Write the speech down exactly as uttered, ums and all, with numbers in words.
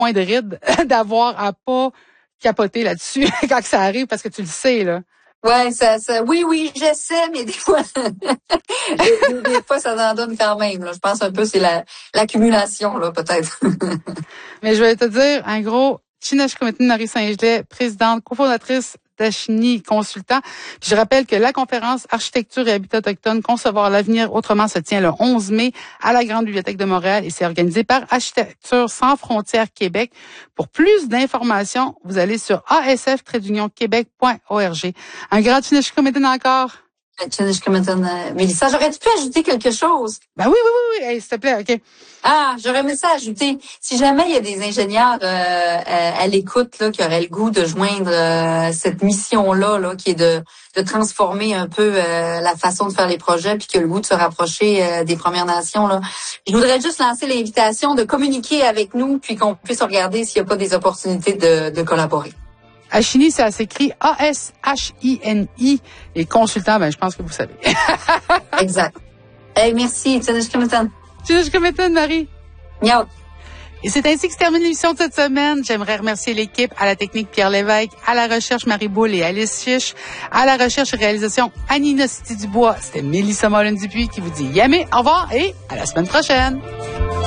point de ride d'avoir à pas capoter là-dessus quand ça arrive, parce que tu le sais, là. Ouais, ça, ça, oui, oui, j'essaie, mais des fois, des, des fois, ça en donne quand même, là. Je pense un peu, c'est la, l'accumulation, là, peut-être. Mais je vais te dire, un gros, Chinashkumetin Marie Saint-Gelais, présidente, cofondatrice d'Achini Consultant. Puis je rappelle que la conférence Architecture et Habitat autochtone, concevoir l'avenir autrement se tient le onze mai à la Grande Bibliothèque de Montréal et c'est organisé par Architecture sans frontières Québec. Pour plus d'informations, vous allez sur a s f trait d'union québec point org. Un grand Chinashkumetin encore. Mélissa, j'aurais-tu pu ajouter quelque chose? Ben oui, oui, oui, oui. Hey, s'il te plaît, OK. Ah, j'aurais aimé ça ajouter. Si jamais il y a des ingénieurs euh, à, à l'écoute là, qui auraient le goût de joindre euh, cette mission-là, là, qui est de, de transformer un peu euh, la façon de faire les projets, puis qui a le goût de se rapprocher euh, des Premières Nations, là, je voudrais juste lancer l'invitation de communiquer avec nous, puis qu'on puisse regarder s'il n'y a pas des opportunités de, de collaborer. Achini, ça s'écrit A S H I N I. Et consultant, ben, je pense que vous savez. Exact. Hey, merci. Tsinishkumetan. Tsinishkumetan, Marie. Miaou. Et c'est ainsi que se termine l'émission de cette semaine. J'aimerais remercier l'équipe, à la technique Pierre Lévesque, à la recherche Marie Boule et Alice Fiche, à la recherche et réalisation Anina City Dubois. C'était Mélissa Mollin-Dupuis qui vous dit yamé, au revoir et à la semaine prochaine.